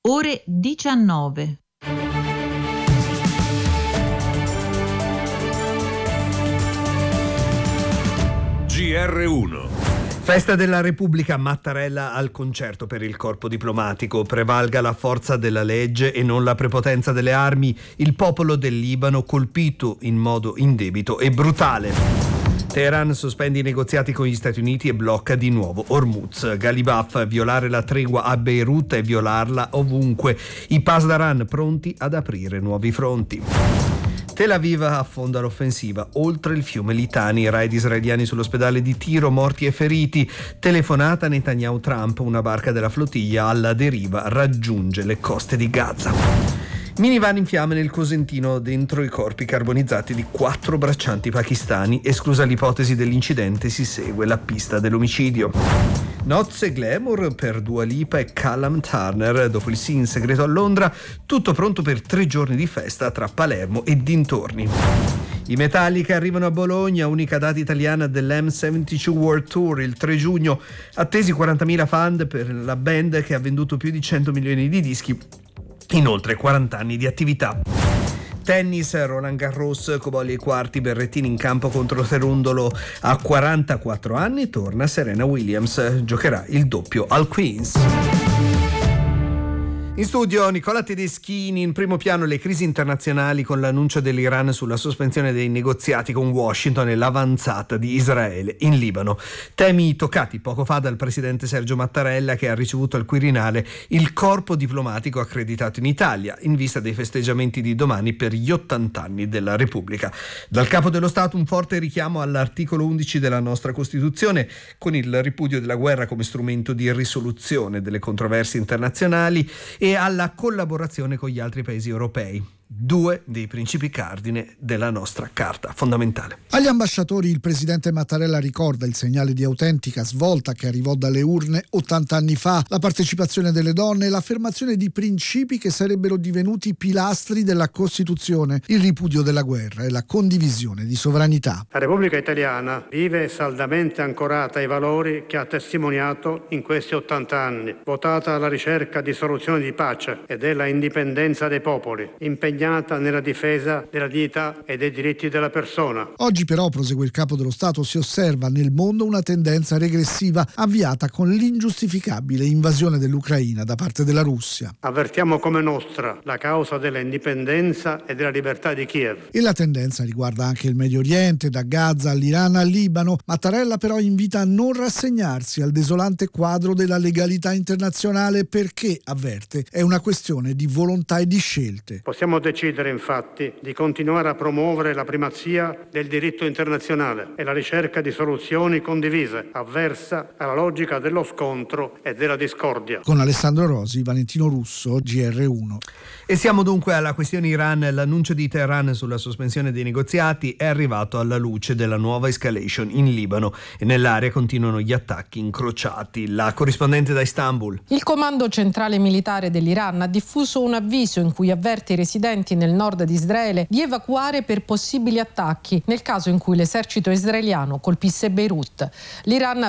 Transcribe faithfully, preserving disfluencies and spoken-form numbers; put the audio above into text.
ore diciannove. G R uno. Festa della Repubblica, Mattarella al concerto per il corpo diplomatico. Prevalga la forza della legge e non la prepotenza delle armi. Il popolo del Libano colpito in modo indebito e brutale. Teheran sospende i negoziati con gli Stati Uniti e blocca di nuovo Hormuz. Ghalibaf, violare la tregua a Beirut e violarla ovunque. I Pasdaran pronti ad aprire nuovi fronti. Tel Aviv affonda l'offensiva oltre il fiume Litani, raid israeliani sull'ospedale di Tiro, morti e feriti. Telefonata Netanyahu-Trump, una barca della flottiglia alla deriva raggiunge le coste di Gaza. Minivan in fiamme nel Cosentino, dentro i corpi carbonizzati di quattro braccianti pakistani. Esclusa l'ipotesi dell'incidente, si segue la pista dell'omicidio. Nozze glamour per Dua Lipa e Callum Turner. Dopo il sì in segreto a Londra, tutto pronto per tre giorni di festa tra Palermo e dintorni. I Metallica arrivano a Bologna, unica data italiana dell'M settantadue World Tour il tre giugno. Attesi quarantamila fan per la band che ha venduto più di cento milioni di dischi in oltre quaranta anni di attività. Tennis, Roland Garros, Cobolli ai quarti, Berrettini in campo contro Cerundolo. A quarantaquattro anni torna Serena Williams, giocherà il doppio al Queens. In studio Nicola Tedeschini. In primo piano le crisi internazionali con l'annuncio dell'Iran sulla sospensione dei negoziati con Washington e l'avanzata di Israele in Libano. Temi toccati poco fa dal presidente Sergio Mattarella, che ha ricevuto al Quirinale il corpo diplomatico accreditato in Italia in vista dei festeggiamenti di domani per gli ottanta anni della Repubblica. Dal capo dello Stato un forte richiamo all'articolo undici della nostra Costituzione, con il ripudio della guerra come strumento di risoluzione delle controversie internazionali e e alla collaborazione con gli altri paesi europei, due dei principi cardine della nostra Carta fondamentale. Agli ambasciatori il presidente Mattarella ricorda il segnale di autentica svolta che arrivò dalle urne ottanta anni fa, la partecipazione delle donne e l'affermazione di principi che sarebbero divenuti pilastri della Costituzione, il ripudio della guerra e la condivisione di sovranità. La Repubblica Italiana vive saldamente ancorata ai valori che ha testimoniato in questi ottanta anni, votata alla ricerca di soluzioni di pace e della indipendenza dei popoli, impegnata nella difesa della dignità e dei diritti della persona. Oggi però, prosegue il capo dello Stato, si osserva nel mondo una tendenza regressiva avviata con l'ingiustificabile invasione dell'Ucraina da parte della Russia. Avvertiamo come nostra la causa dell'indipendenza e della libertà di Kiev. E la tendenza riguarda anche il Medio Oriente, da Gaza all'Iran al Libano. Mattarella però invita a non rassegnarsi al desolante quadro della legalità internazionale perché, avverte, è una questione di volontà e di scelte. Possiamo decidere infatti di continuare a promuovere la primazia del diritto internazionale e la ricerca di soluzioni condivise, avversa alla logica dello scontro e della discordia. Con Alessandro Rosi, Valentino Russo, G R uno. E siamo dunque alla questione Iran. L'annuncio di Teheran sulla sospensione dei negoziati è arrivato alla luce della nuova escalation in Libano e nell'area continuano gli attacchi incrociati. La corrispondente da Istanbul. Il comando centrale militare dell'Iran ha diffuso un avviso in cui avverte i residenti nel nord di Israele di evacuare per possibili attacchi nel caso in cui l'esercito israeliano colpisse Beirut. L'Iran